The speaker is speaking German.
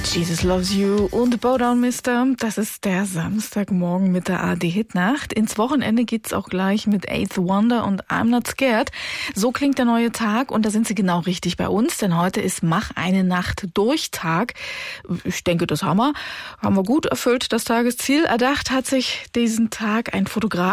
Jesus Loves You und Bow Down Mister. Das ist der Samstagmorgen mit der ARD-Hitnacht. Ins Wochenende geht's auch gleich mit Eighth Wonder und I'm Not Scared. So klingt der neue Tag und da sind Sie genau richtig bei uns, denn heute ist Mach eine Nacht durch Tag. Ich denke, das haben wir gut erfüllt, das Tagesziel. Erdacht hat sich diesen Tag ein Fotograf